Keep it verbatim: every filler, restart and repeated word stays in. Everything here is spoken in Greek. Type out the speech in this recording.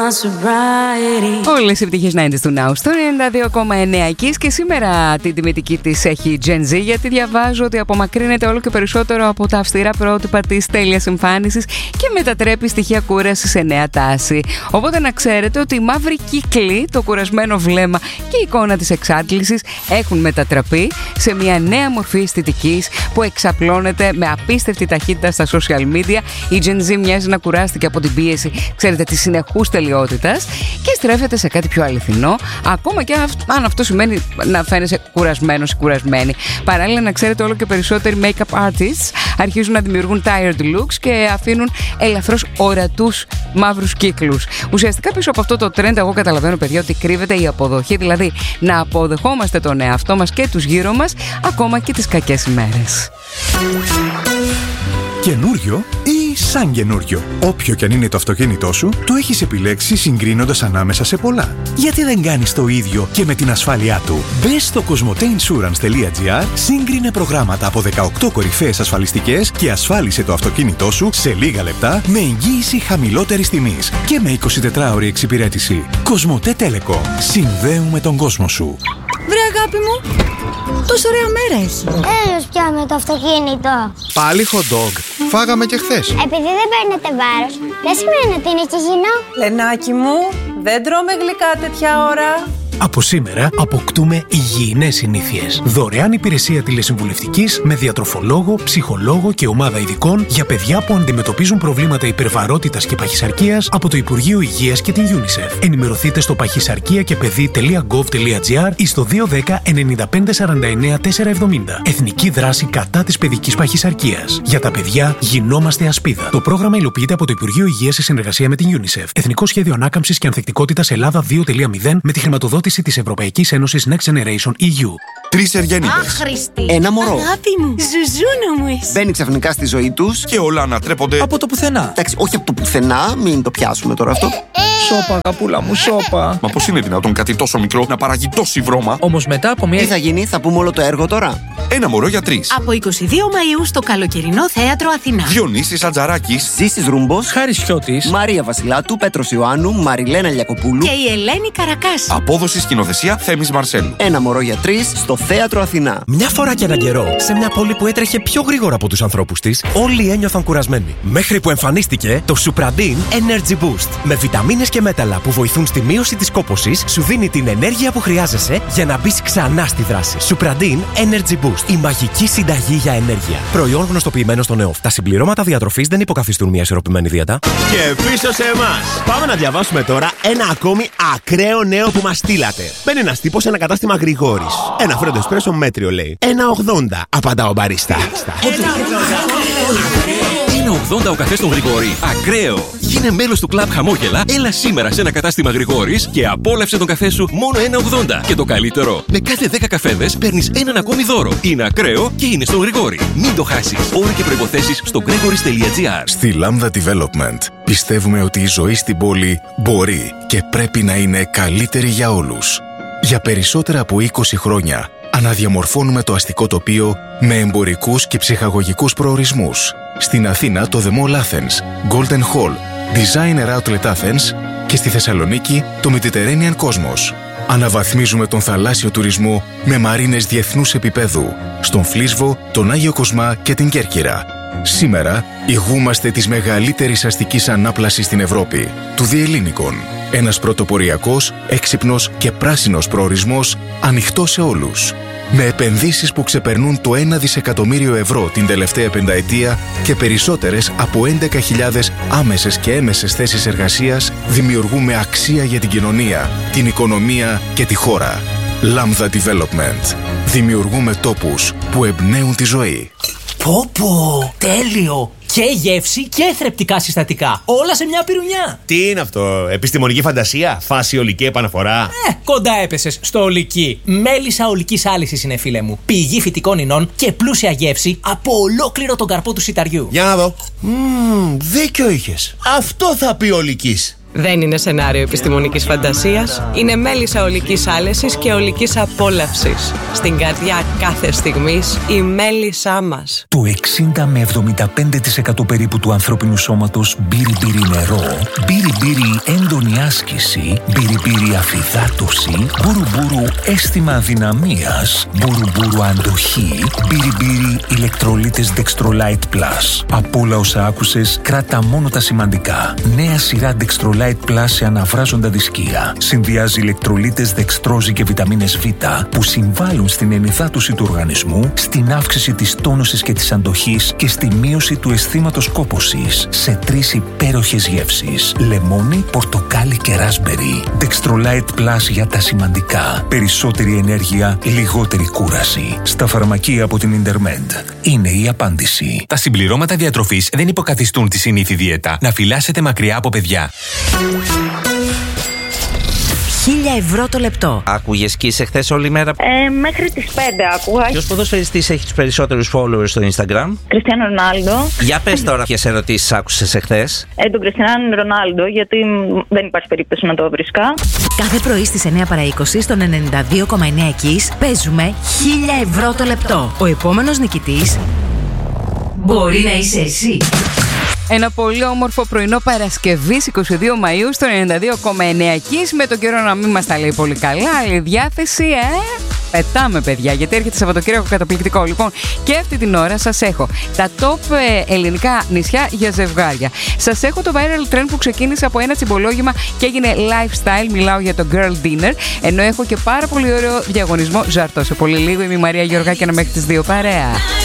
Όλες οι επιτυχίες ενενήντα του Now στο ενενήντα δύο κόμμα εννέα εκεί, και σήμερα την τιμητική της έχει η Gen Z, γιατί διαβάζω ότι απομακρύνεται όλο και περισσότερο από τα αυστηρά πρότυπα της τέλειας εμφάνισης και μετατρέπει στοιχεία κούρασης σε νέα τάση. Οπότε να ξέρετε ότι οι μαύροι κύκλοι, το κουρασμένο βλέμμα και η εικόνα της εξάντλησης έχουν μετατραπεί σε μια νέα μορφή αισθητικής που εξαπλώνεται με απίστευτη ταχύτητα στα social media. Η Gen Z μοιάζει να κουράστηκε από την πίεση, ξέρετε, της συνεχούς τελειότητας και στρέφεται σε κάτι πιο αληθινό, ακόμα και αν αυτό σημαίνει να φαίνεσαι κουρασμένος ή κουρασμένη. Παράλληλα, να ξέρετε, όλο και περισσότεροι make-up artists αρχίζουν να δημιουργούν tired looks και αφήνουν ελαφρώς ορατούς μαύρους κύκλους. Ουσιαστικά πίσω από αυτό το trend, εγώ καταλαβαίνω, παιδιά, ότι κρύβεται η αποδοχή, δηλαδή να αποδεχόμαστε τον εαυτό μας και τους γύρω μας, ακόμα και τις κακές ημέρες. Καινούριο ή σαν καινούριο? Όποιο κι αν είναι το αυτοκίνητό σου, το έχεις επιλέξει συγκρίνοντας ανάμεσα σε πολλά. Γιατί δεν κάνεις το ίδιο και με την ασφάλειά του? Μπες στο κοσμοτέινσουρανς τελεία τζι άρ, σύγκρινε προγράμματα από δεκαοκτώ κορυφαίες ασφαλιστικές και ασφάλισε το αυτοκίνητό σου σε λίγα λεπτά με εγγύηση χαμηλότερης τιμής και με εικοσιτετράωρη εξυπηρέτηση. Κοσμοτέ Telecom. Συνδέουμε τον κόσμο σου. Βρε αγάπη μου, τόσο ωραία μέρα έχει. Έλος πια με το αυτοκίνητο. Πάλι hot dog. Φάγαμε και χθες. Επειδή δεν παίρνετε βάρος, δεν σημαίνει ότι είναι και υγιεινό. Λενάκι μου, δεν τρώμε γλυκά τέτοια ώρα. Από σήμερα αποκτούμε υγιεινές συνήθειες. Δωρεάν υπηρεσία τηλεσυμβουλευτικής με διατροφολόγο, ψυχολόγο και ομάδα ειδικών για παιδιά που αντιμετωπίζουν προβλήματα υπερβαρότητας και παχυσαρκίας από το Υπουργείο Υγείας και την UNICEF. Ενημερωθείτε στο παχυσαρκία και παιδί τελεία γκοβ τελεία τζι άρ ή στο δύο ένα μηδέν εννιά πέντε σαράντα εννέα τετρακόσια εβδομήντα. Εθνική δράση κατά της παιδικής παχυσαρκίας. Για τα παιδιά γινόμαστε ασπίδα. Το πρόγραμμα υλοποιείται από το Υπουργείο Υγείας σε συνεργασία με την UNICEF. Εθνικό Σχέδιο Ανάκαμψης και Ανθεκτικότητας Ελλάδα δύο κόμμα μηδέν με τη χρηματοδότηση της Ευρωπαϊκής Ένωσης Next Generation ι γιου. Τρεις Εργένιδες. Άχρηστη. Ένα μωρό. Αγάπη μου, ζουζούνο μου εσύ. Μπαίνει ξαφνικά στη ζωή τους και όλα ανατρέπονται από το πουθενά. Εντάξει, όχι από το πουθενά, μην το πιάσουμε τώρα αυτό. Σώπα, αγαπούλα μου, σώπα. Μα πώς είναι δυνατόν κάτι τόσο μικρό να παράγει τόση βρώμα? Όμως μετά από μια. Τι θα γίνει, θα πούμε όλο το έργο τώρα. Ένα μωρό για τρεις. Από είκοσι δύο Μαΐου στο καλοκαιρινό θέατρο Αθηνά. Διονύσης Ατζαράκης, Ζήσης Ρούμπος, Χάρης Χιώτης, Μαρία Βασιλάτου, Πέτρος Ιωάννου, Μαριλένα Λιακοπούλου και η Ελένη Καρακάση. απόδοση σκηνοθεσία Θέμης Μαρσέλου. Ένα μωρό για τρεις στο θέατρο Αθηνά. Μια φορά και έναν καιρό, σε μια πόλη που έτρεχε πιο γρήγορα από τους ανθρώπους της, όλοι ένιωθαν κουρασμένοι. Μέχρι που εμφανίστηκε το Supradin Energy Boost. Με βιταμίνες και μέταλλα που βοηθούν στη μείωση της κόπωσης, σου δίνει την ενέργεια που χρειάζεσαι για να μπεις ξανά στη δράση. Supradin Energy Boost. Η μαγική συνταγή για ενέργεια. Προϊόν γνωστοποιημένο στον ΕΟΦ. Τα συμπληρώματα διατροφής δεν υποκαθιστούν μια ισορροπημένη δίαιτα. Και πίσω σε εμάς. Πάμε να διαβάσουμε τώρα ένα ακόμη ακραίο νέο που μας στείλατε. Μπαίνει ένας τύπος σε ένα κατάστημα Γρηγόρης. Ένα φρέντο εσπρέσο μέτριο λέει. ένα ογδόντα, απαντά ο μπαρίστα. ένα ογδόντα ο καφές στον Γρηγόρη. Ακραίο! Γίνε μέλος του κλαμπ Χαμόγελα, έλα σήμερα σε ένα κατάστημα Γρηγόρης και απόλαυσε τον καφέ σου μόνο ένα ογδόντα. Και το καλύτερο, με κάθε δέκα καφέδες παίρνεις έναν ακόμη δώρο. Είναι ακραίο και είναι στον Γρηγόρη. Μην το χάσεις. Όροι και προϋποθέσεις στο gregoris τελεία τζι άρ. Στη Lambda Development πιστεύουμε ότι η ζωή στην πόλη μπορεί και πρέπει να είναι καλύτερη για όλους. Για περισσότερα από είκοσι χρόνια αναδιαμορφώνουμε το αστικό τοπίο με εμπορικούς και ψυχαγωγικούς προορισμούς. Στην Αθήνα το The Mall Athens, Golden Hall, Designer Outlet Athens και στη Θεσσαλονίκη το Mediterranean Cosmos. Αναβαθμίζουμε τον θαλάσσιο τουρισμό με μαρίνες διεθνούς επίπεδου στον Φλίσβο, τον Άγιο Κοσμά και την Κέρκυρα. Σήμερα ηγούμαστε της μεγαλύτερης αστικής ανάπλασης στην Ευρώπη, του Διελλήνικων. Ένας πρωτοποριακός, έξυπνος και πράσινος προορισμός ανοιχτός σε όλους. Με επενδύσεις που ξεπερνούν το ένα δισεκατομμύριο ευρώ την τελευταία πενταετία και περισσότερες από έντεκα χιλιάδες άμεσες και έμεσες θέσεις εργασίας, δημιουργούμε αξία για την κοινωνία, την οικονομία και τη χώρα. Lambda Development. Δημιουργούμε τόπους που εμπνέουν τη ζωή. Πω πω, τέλειο! Και γεύση και θρεπτικά συστατικά. Όλα σε μια πυρουνιά. Τι είναι αυτό, επιστημονική φαντασία, φάση ολική επαναφορά? Ε, κοντά έπεσες στο ολική. Μέλισσα ολικής άλυσης είναι, φίλε μου. Πηγή φυτικών ινών και πλούσια γεύση από ολόκληρο τον καρπό του σιταριού. Για να δω. Μμμ, δίκιο είχες. Αυτό θα πει ολικής. Δεν είναι σενάριο επιστημονικής φαντασίας. Είναι μέλισσα ολικής άλεσης και ολικής απόλαυσης. Στην καρδιά κάθε στιγμής η μέλισσά μας. Το εξήντα με εβδομήντα πέντε τοις εκατό περίπου του ανθρώπινου σώματος μπύρι-μπύρι νερό, μπύρι-μπύρι έντονη άσκηση, μπύρι-μπύρι αφυδάτωση, μπουρου-μπουρου αίσθημα αδυναμίας, μπουρου-μπουρου αντοχή, μπύρι-μπύρι ηλεκτρολίτες Dextrolite Plus. Από όλα όσα άκουσες, κράτα μόνο τα σημαντικά. Νέα σειρά Dextrolite Plus σε αναβράζοντα δισκία. Συνδυάζει ηλεκτρολίτες δεξτρόζη και βιταμίνες Β που συμβάλλουν στην ενυδάτωση του οργανισμού, στην αύξηση της τόνωσης και της αντοχής και στη μείωση του αισθήματος κόπωσης σε τρεις υπέροχες γεύσεις: λεμόνι, πορτοκάλι και ράσμπερι. Dextrolite Plus για τα σημαντικά. Περισσότερη ενέργεια, λιγότερη κούραση. Στα φαρμακεία από την Intermed. Είναι η απάντηση. Τα συμπληρώματα διατροφής δεν υποκαθιστούν τη συνήθη δίαιτα. Να φυλάσσετε μακριά από παιδιά. χίλια ευρώ το λεπτό. Άκουγες Kiss εχθές όλη μέρα? Ε, μέχρι τις πέντε άκουγα. Ποιος ποδοσφαιριστής έχει τους περισσότερους followers στο Instagram? Κριστιάνο Ρονάλντο. Για πες τώρα ποιες ερωτήσεις άκουσες εχθές. Ε, τον Κριστιάνο Ρονάλντο, γιατί δεν υπάρχει περίπτωση να το βρίσκα. Κάθε πρωί στις εννιά παρά είκοσι στον ενενήντα δύο κόμμα εννέα Kiss παίζουμε χίλια ευρώ το λεπτό. Ο επόμενος νικητής μπορεί να είσαι εσύ. Ένα πολύ όμορφο πρωινό Παρασκευής είκοσι δύο Μαΐου στο ενενήντα δύο κόμμα εννέα Kiss, με τον καιρό να μην μας τα λέει πολύ καλά, η διάθεση, ε, πετάμε παιδιά, γιατί έρχεται Σαββατοκύριακο καταπληκτικό. Λοιπόν, και αυτή την ώρα σας έχω τα top ε, ελληνικά νησιά για ζευγάρια. Σας έχω το viral trend που ξεκίνησε από ένα τσιμπολόγημα και έγινε lifestyle, μιλάω για το girl dinner, ενώ έχω και πάρα πολύ ωραίο διαγωνισμό ζαρτό. Σε πολύ λίγο είμαι η Μαρία Γεωργάκη, μέχρι τις δύο παρέα.